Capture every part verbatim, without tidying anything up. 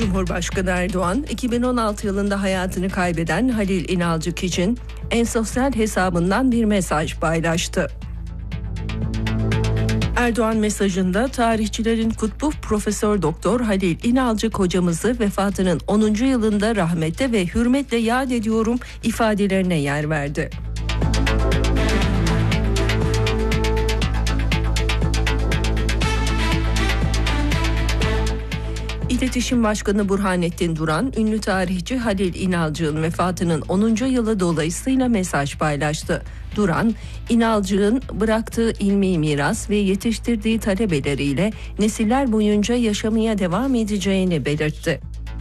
Cumhurbaşkanı Erdoğan, iki bin on altı yılında hayatını kaybeden Halil İnalcık için en sosyal hesabından bir mesaj paylaştı. Erdoğan mesajında tarihçilerin kutbu Profesör Doktor Halil İnalcık hocamızı vefatının onuncu yılında rahmetle ve hürmetle yad ediyorum ifadelerine yer verdi. İletişim Başkanı Burhanettin Duran, ünlü tarihçi Halil İnalcık'ın vefatının onuncu yılı dolayısıyla mesaj paylaştı. Duran, İnalcık'ın bıraktığı ilmi miras ve yetiştirdiği talebeleriyle nesiller boyunca yaşamaya devam edeceğini belirtti.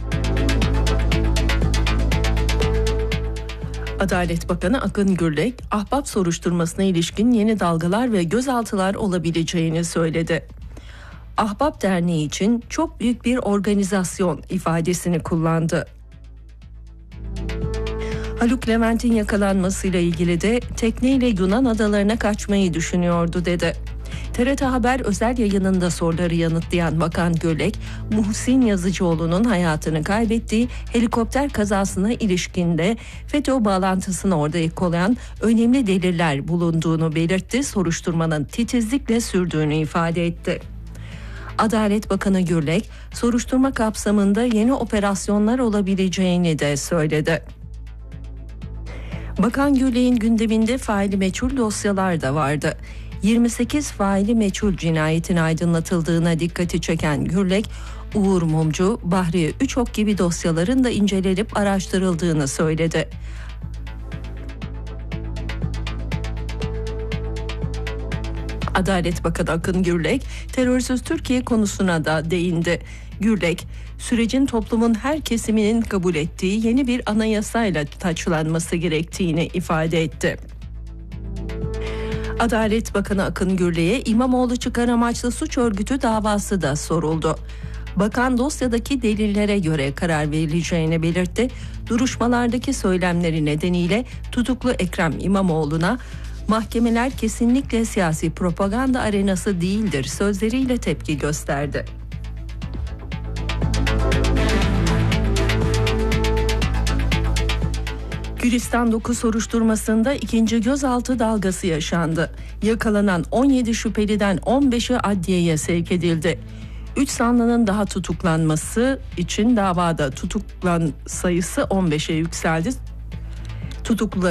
Adalet Bakanı Akın Gürlek, Ahbap soruşturmasına ilişkin yeni dalgalar ve gözaltılar olabileceğini söyledi. Ahbap Derneği için çok büyük bir organizasyon ifadesini kullandı. Haluk Levent'in yakalanmasıyla ilgili de tekneyle Yunan adalarına kaçmayı düşünüyordu dedi. T R T Haber özel yayınında soruları yanıtlayan Bakan Gürlek, Muhsin Yazıcıoğlu'nun hayatını kaybettiği helikopter kazasına ilişkinde FETÖ bağlantısını ortaya koyan önemli deliller bulunduğunu belirtti, soruşturmanın titizlikle sürdüğünü ifade etti. Adalet Bakanı Gürlek, soruşturma kapsamında yeni operasyonlar olabileceğini de söyledi. Bakan Gürlek'in gündeminde faili meçhul dosyalar da vardı. yirmi sekiz faili meçhul cinayetin aydınlatıldığına dikkati çeken Gürlek, Uğur Mumcu, Bahriye Üçok gibi dosyaların da incelenip araştırıldığını söyledi. Adalet Bakanı Akın Gürlek, terörsüz Türkiye konusuna da değindi. Gürlek, sürecin toplumun her kesiminin kabul ettiği yeni bir anayasayla taçlanması gerektiğini ifade etti. Adalet Bakanı Akın Gürlek'e İmamoğlu çıkar amaçlı suç örgütü davası da soruldu. Bakan dosyadaki delillere göre karar verileceğini belirtti. Duruşmalardaki söylemleri nedeniyle tutuklu Ekrem İmamoğlu'na mahkemeler kesinlikle siyasi propaganda arenası değildir sözleriyle tepki gösterdi. Gülistan dokuz soruşturmasında ikinci gözaltı dalgası yaşandı. Yakalanan on yedi şüpheliden on beşi adliyeye sevk edildi. üç sanlının daha tutuklanması için davada tutuklan sayısı on beşe yükseldi. Tutuklular